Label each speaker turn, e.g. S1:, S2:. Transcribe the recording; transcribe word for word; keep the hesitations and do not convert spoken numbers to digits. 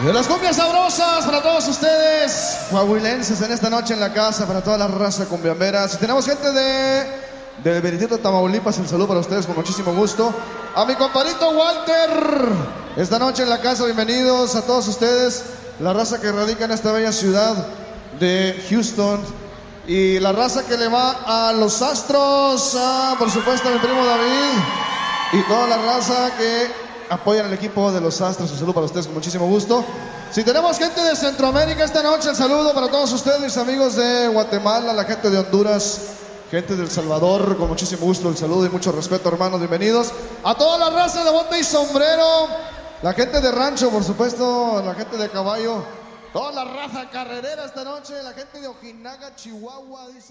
S1: De las cumbias sabrosas para todos ustedes, coahuilenses en esta noche en la casa, para toda la raza cumbiambera. Si tenemos gente de de Veritito, Tamaulipas, el saludo para ustedes con muchísimo gusto. A mi compadrito Walter, esta noche en la casa, bienvenidos a todos ustedes, la raza que radica en esta bella ciudad de Houston. Y la raza que le va a los Astros, a, por supuesto a mi primo David y toda la raza que apoyan al equipo de los Astros. Un saludo para ustedes con muchísimo gusto. Si tenemos gente de Centroamérica esta noche, el saludo para todos ustedes, mis amigos de Guatemala, la gente de Honduras, gente de El Salvador, con muchísimo gusto el saludo y mucho respeto, hermanos, bienvenidos. A toda la raza de bote y sombrero, la gente de rancho, por supuesto, la gente de caballo, toda la raza carrerera esta noche, la gente de Ojinaga, Chihuahua, dice.